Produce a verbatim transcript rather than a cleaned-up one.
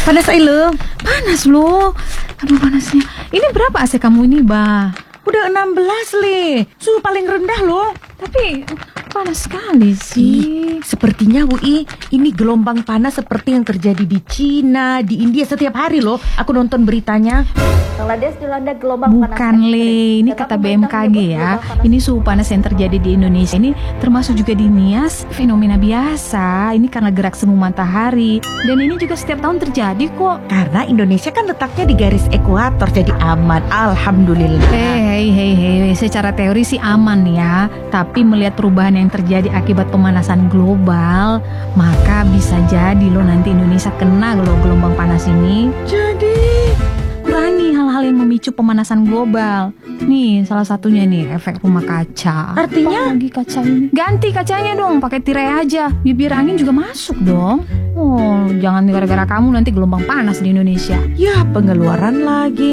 Panas Aile. Panas loh. Aduh panasnya. Ini berapa A C kamu ini, Bah? Udah enam belas, Le. Suhu paling rendah loh. Tapi panas sekali sih. Sepertinya W I, ini gelombang panas seperti yang terjadi di Cina, di India setiap hari loh. Aku nonton beritanya. Bangladesh dilanda gelombang panas. Bukan, Le, ini kata B M K G ya. Ini suhu panas yang terjadi di Indonesia ini termasuk juga di Nias fenomena biasa. Ini karena gerak semu matahari. Dan ini juga setiap tahun terjadi kok. Karena Indonesia kan letaknya di garis ekuator, jadi aman. Alhamdulillah. Hei, hei, hei, secara teori sih aman ya. Tapi melihat perubahan yang terjadi akibat pemanasan global, maka bisa jadi loh nanti Indonesia kena loh gelombang panas ini. Jadi kurangi hal-hal yang memicu pemanasan global. Nih salah satunya nih efek rumah kaca. Artinya? Apa lagi kaca ini? Ganti kacanya dong, pakai tirai aja. Bibir angin juga masuk dong. Oh, jangan gara-gara kamu nanti gelombang panas di Indonesia. ya pengeluaran lagi.